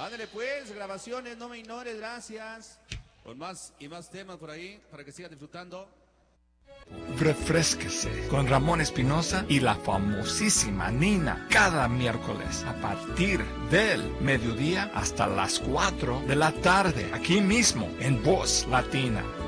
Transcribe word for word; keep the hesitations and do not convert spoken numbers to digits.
Ándale pues, grabaciones, no me ignores, gracias. Con más y más temas por ahí, para que sigan disfrutando. Refrésquese con Ramón Espinosa y la famosísima Nina cada miércoles a partir del mediodía hasta las cuatro de la tarde, aquí mismo en Voz Latina.